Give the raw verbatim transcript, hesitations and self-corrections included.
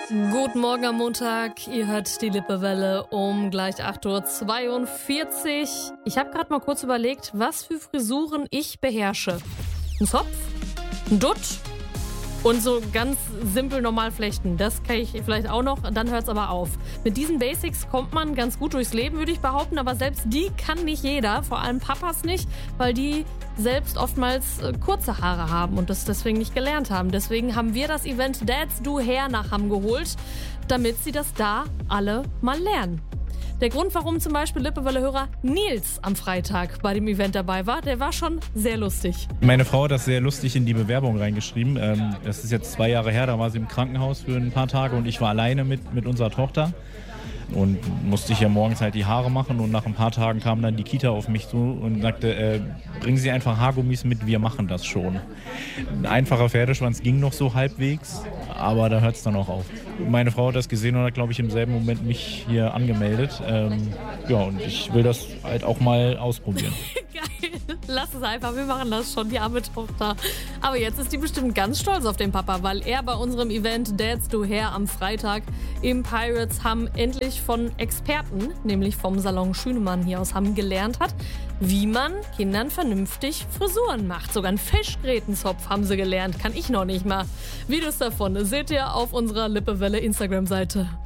Guten Morgen am Montag, ihr hört die Lippewelle um gleich acht Uhr zweiundvierzig. Ich habe gerade mal kurz überlegt, was für Frisuren ich beherrsche. Ein Zopf, ein Dutt und so ganz simpel normal flechten. Das kann ich vielleicht auch noch, dann hört es aber auf. Mit diesen Basics kommt man ganz gut durchs Leben, würde ich behaupten, aber selbst die kann nicht jeder, vor allem Papas nicht, weil die selbst oftmals äh, kurze Haare haben und das deswegen nicht gelernt haben. Deswegen haben wir das Event Dads Do Hair nach Hamm geholt, damit sie das da alle mal lernen. Der Grund, warum zum Beispiel Lippewelle-Hörer Nils am Freitag bei dem Event dabei war, der war schon sehr lustig. Meine Frau hat das sehr lustig in die Bewerbung reingeschrieben. Ähm, das ist jetzt zwei Jahre her, da war sie im Krankenhaus für ein paar Tage und ich war alleine mit, mit unserer Tochter. Und musste ich ja morgens halt die Haare machen und nach ein paar Tagen kam dann die Kita auf mich zu und sagte, äh, bringen Sie einfach Haargummis mit, wir machen das schon. Ein einfacher Pferdeschwanz ging noch so halbwegs, aber da hört es dann auch auf. Meine Frau hat das gesehen und hat, glaube ich, im selben Moment mich hier angemeldet. Ähm, ja, und ich will das halt auch mal ausprobieren. Geil, lass es einfach, wir machen das schon, die arme Tochter. Aber jetzt ist die bestimmt ganz stolz auf den Papa, weil er bei unserem Event Dads Do Hair am Freitag im Pirates Hamm endlich von Experten, nämlich vom Salon Schünemann hier aus Hamm, gelernt hat, wie man Kindern vernünftig Frisuren macht. Sogar einen Fischgrätenzopf haben sie gelernt, kann ich noch nicht mal. Videos davon seht ihr auf unserer Lippewelle Instagram-Seite.